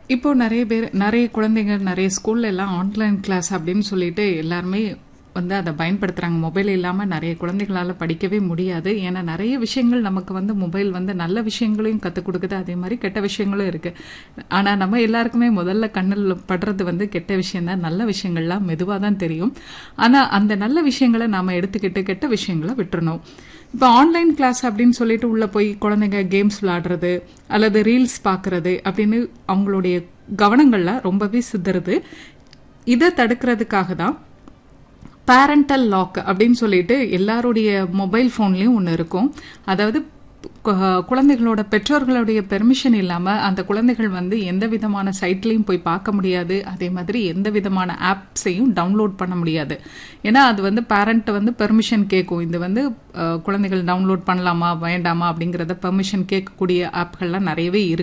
இப்போ நிறைய குழந்தைகள் நிறைய ஸ்கூல்ல எல்லாம் ஆன்லைன் கிளாஸ் அப்படின்னு சொல்லிட்டு எல்லாருமே வந்து அதை பயன்படுத்துறாங்க. மொபைல் இல்லாம நிறைய குழந்தைகளால படிக்கவே முடியாது. ஏன்னா நிறைய விஷயங்கள் நமக்கு வந்து மொபைல் வந்து நல்ல விஷயங்களையும் கத்துக் கொடுக்குது, அதே மாதிரி கெட்ட விஷயங்களும் இருக்கு. ஆனா நம்ம எல்லாருக்குமே முதல்ல கண்ணில் படுறது வந்து கெட்ட விஷயம் தான். நல்ல விஷயங்கள்லாம் மெதுவா தான் தெரியும். ஆனா அந்த நல்ல விஷயங்களை நாம எடுத்துக்கிட்டு கெட்ட விஷயங்களை விட்டுறணும். இப்போ ஆன்லைன் கிளாஸ் அப்படின்னு சொல்லிட்டு உள்ள போய் குழந்தைங்க கேம்ஸ் விளையாடுறது அல்லது ரீல்ஸ் பார்க்கறது அப்படின்னு அவங்களுடைய கவனங்கள்ல ரொம்பவே சிதறுது. இதை தடுக்கிறதுக்காக தான் பேரண்டல் லாக் அப்படின்னு சொல்லிட்டு எல்லாருடைய மொபைல் போன்லயும் ஒன்று இருக்கும். அதாவது குழந்தைகளோட பெற்றோர்களுடைய பெர்மிஷன் இல்லாம அந்த குழந்தைகள் வந்து எந்த விதமான சைட்லயும் போய் பார்க்க முடியாது, அதே மாதிரி எந்த விதமான ஆப்ஸையும் டவுன்லோட் பண்ண முடியாது. ஏன்னா அது வந்து பேரண்ட் வந்து பெர்மிஷன் கேட்கும். இது வந்து குழந்தைகள் டவுன்லோட் பண்ணலாமா வேண்டாமா அப்படிங்கறத பெர்மிஷன் கேட்கக்கூடிய ஆப்கள்லாம் நிறையவே இருக்கு.